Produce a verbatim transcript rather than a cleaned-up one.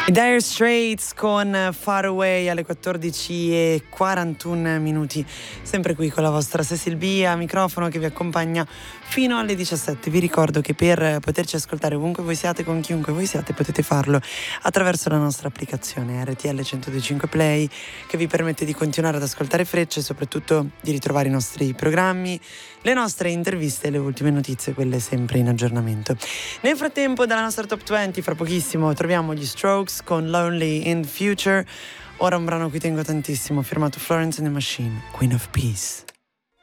I Dire Straits con Far Away alle quattordici e quarantuno minuti, sempre qui con la vostra Cecil B a microfono che vi accompagna fino alle diciassette. Vi ricordo che per poterci ascoltare ovunque voi siate, con chiunque voi siate, potete farlo attraverso la nostra applicazione R T L centodue e cinque Play, che vi permette di continuare ad ascoltare Frecce e soprattutto di ritrovare i nostri programmi, le nostre interviste e le ultime notizie, quelle sempre in aggiornamento. Nel frattempo, dalla nostra Top venti, fra pochissimo troviamo gli Strokes con Lonely in the Future. Ora un brano a cui tengo tantissimo, firmato Florence and the Machine, Queen of Peace.